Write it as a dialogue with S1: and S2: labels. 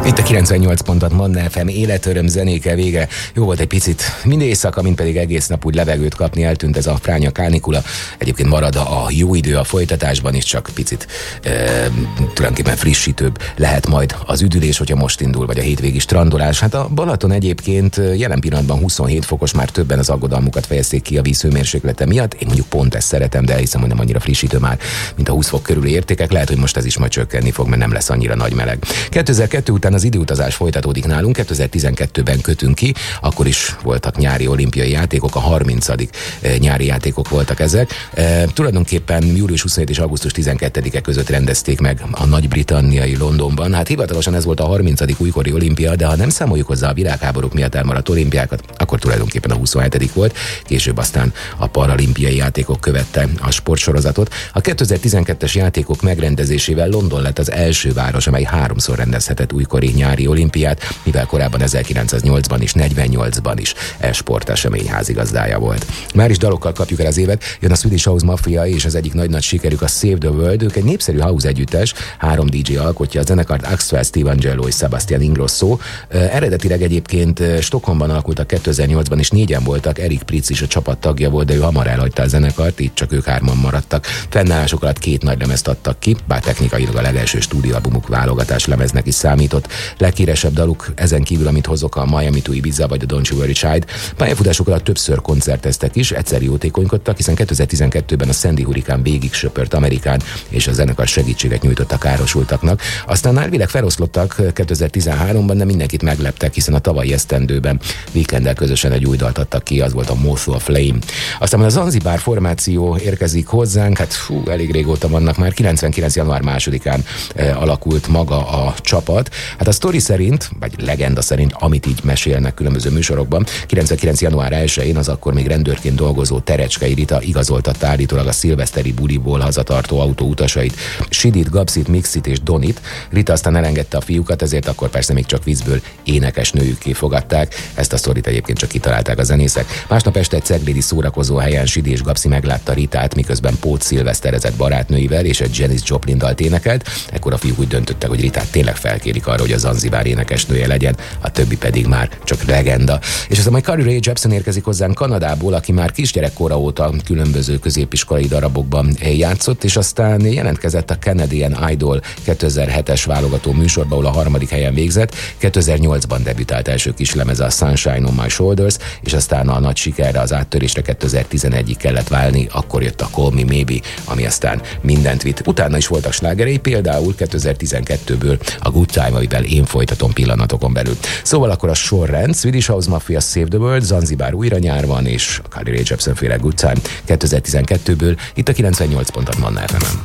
S1: Itt a 98 pontot Manna FM, életöröm zenéke vége. Jó volt egy picit mind éjszaka, mint pedig egész nap úgy levegőt kapni, eltűnt ez a fránya kánikula. Egyébként marad a jó idő a folytatásban is, csak picit tulajdonképpen frissítőbb lehet majd az üdülés, hogyha most indul, vagy a hétvégi strandolás. Hát a Balaton egyébként jelen pillanatban 27 fokos, már többen az aggodalmukat fejezték ki a víz hőmérséklete miatt. Én mondjuk pont ezt szeretem, de hiszem, hogy nem annyira frissítő már, mint a 20 fok körüli értékek. Lehet, hogy most ez is majd csökkenni fog, mert nem lesz annyira nagy meleg. 2002 után az időutazás folytatódik nálunk, 2012-ben kötünk ki, akkor is voltak nyári olimpiai játékok, a 30. nyári játékok voltak ezek. Tulajdonképpen július 27 és augusztus 12-e között rendezték meg a nagy-britanniai Londonban. Hát hivatalosan ez volt a 30. újkori olimpia, de ha nem számoljuk hozzá a világháborúk miatt elmaradt olimpiákat, akkor tulajdonképpen a 27. volt, később aztán a paralimpiai játékok követte a sportsorozatot. A 2012-es játékok megrendezésével London lett az első város, amely 3-szor rendezhetett újkori nyári olimpiát, mivel korábban 1908-ban és 48-ban is e-sportesemény házigazdája volt. Már is dalokkal kapjuk el az évet, jön a Swedish House Mafia és az egyik nagy sikerük a Save the World. Ők egy népszerű house együttes, 3 DJ alkotja a zenekart, Axwell, Steve Angelo és Sebastian Ingrosso. Eredetileg egyébként Stockholmban alakultak 2008-ban, és 4-en voltak, Erik Pritz is a csapat tagja volt, de ő hamar elhagyta a zenekart, így csak ők 3-an maradtak. Fennállások alatt 2 nagy lemezt adtak ki, bár technikailag a legelső stúdióalbumuk válogatás lemeznek is számított. Leghíresebb daluk ezen kívül, amit hozok, a Miami to Ibiza vagy a Don't You Worry Child. Pályafutásuk alatt többször koncerteztek is, egyszer jótékonykodtak, hiszen 2012-ben a Sandy hurrikán végig söpört Amerikán, és a zenekar segítséget nyújtott a károsultaknak. Aztán elvileg feloszlottak 2013-ban, de mindenkit megleptek, hiszen a tavalyi esztendőben Weekenddel közösen egy új dalt adtak ki, az volt a Moth of Flame. Aztán a Zanzibar formáció érkezik hozzánk, hát elég régóta vannak már, 99. január 2-án alakult maga a csapat. Hát a sztori szerint, vagy legenda szerint, amit így mesélnek különböző műsorokban, 99. január 1-én az akkor még rendőrként dolgozó Terecskei Rita igazoltatta állítólag a szilveszteri buliból hazatartó autó utasait, Sidit, Gabsit, Mixit és Donit. Rita aztán elengedte a fiúkat, ezért akkor persze még csak vízből énekesnőjükké fogadták. Ezt a sztorit egyébként csak kitalálták a zenészek. Másnap este egy ceglédi szórakozó helyen Sidi és Gabsi meglátta Ritát, miközben Pót szilveszterezett barátnőivel és egy Janis Joplin dalt énekelt. Ekkor a fiúk úgy döntöttek, hogy Ritát tényleg felkérik arra, hogy a Zanzibar énekesnője legyen, a többi pedig már csak legenda. És aztán majd Carly Rae Jepsen érkezik hozzánk Kanadából, aki már kisgyerekkora óta különböző középiskolai darabokban játszott, és aztán jelentkezett a Canadian Idol 2007-es válogató műsorba, ahol a 3. helyen végzett. 2008-ban debütált első kislemeze a Sunshine on My Shoulders, és aztán a nagy sikerre, az áttörésre 2011-ig kellett válni, akkor jött a Call Me Maybe, ami aztán mindent vitt. Utána is voltak slágerei, például 2012-ből a Good Time, amivel én folytatom pillanatokon belül. Szóval akkor a sorrend: Swedish House Mafia, Save the World, Zanzibar újra nyár van, és a Carly Rae Jepsen féle Good Time 2012-ből, itt a 98 pontot Manna FM-en.